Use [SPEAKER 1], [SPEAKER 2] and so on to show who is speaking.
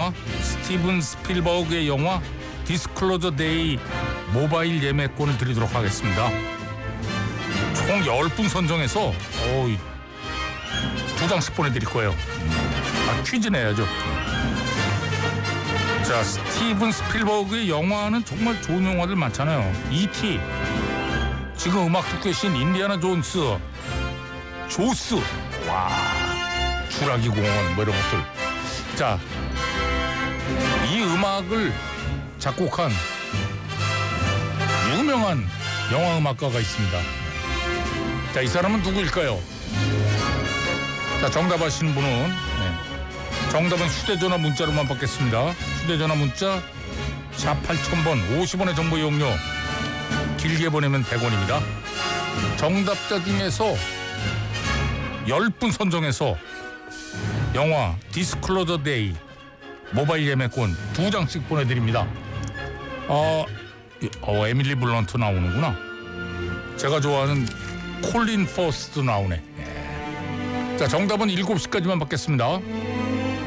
[SPEAKER 1] 드라마 스티븐 스필버그의 영화 디스클로저 데이 모바일 예매권을 드리도록 하겠습니다. 총 10분 선정해서 2장씩 보내드릴 거예요. 퀴즈 내야죠. 자, 스티븐 스필버그의 영화는 정말 좋은 영화들 많잖아요. E.T. 지금 음악 듣고 계신 인디아나 존스, 조스, 와, 주라기 공원 뭐 이런 것들. 자, 이 음악을 작곡한 유명한 영화 음악가가 있습니다. 자, 이 사람은 누구일까요? 자, 정답 아시는 분은 정답은 휴대전화 문자로만 받겠습니다. 휴대전화 문자 샵 8000번 50원의 정보 이용료, 길게 보내면 100원입니다. 정답자 중에서 10분 선정해서 영화 디스클로저 데이 모바일 예매권 2장씩 보내드립니다. 에밀리 블런트 나오는구나. 제가 좋아하는 콜린 퍼스트도 나오네. 자, 정답은 7시까지만 받겠습니다.